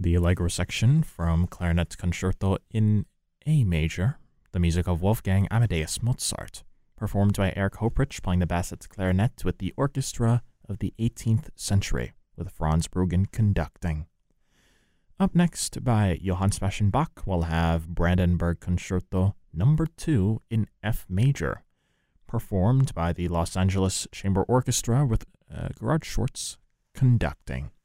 The Allegro section from Clarinet Concerto in A major, the music of Wolfgang Amadeus Mozart, performed by Erich Opritz playing the Bassett's clarinet with the orchestra of the 18th century, with Franz Bruggen conducting. Up next, by Johann Sebastian Bach, we'll have Brandenburg Concerto No. 2 in F major, performed by the Los Angeles Chamber Orchestra with Gerard Schwartz conducting.